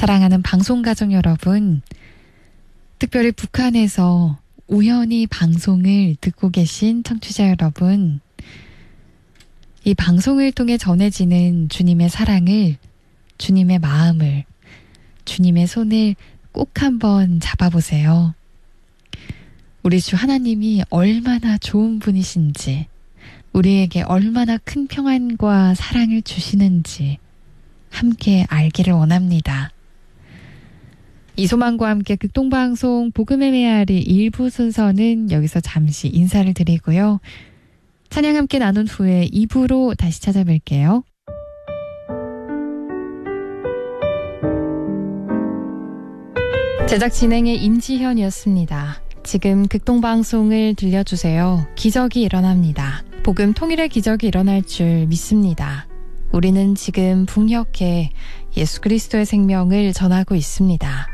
사랑하는 방송가족 여러분, 특별히 북한에서 우연히 방송을 듣고 계신 청취자 여러분, 이 방송을 통해 전해지는 주님의 사랑을, 주님의 마음을, 주님의 손을 꼭 한번 잡아보세요. 우리 주 하나님이 얼마나 좋은 분이신지, 우리에게 얼마나 큰 평안과 사랑을 주시는지 함께 알기를 원합니다. 이소망과 함께 극동방송 복음의 메아리 1부 순서는 여기서 잠시 인사를 드리고요. 찬양 함께 나눈 후에 2부로 다시 찾아뵐게요. 제작 진행의 임지현이었습니다. 지금 극동방송을 들려주세요. 기적이 일어납니다. 복음 통일의 기적이 일어날 줄 믿습니다. 우리는 지금 북녘에 예수 그리스도의 생명을 전하고 있습니다.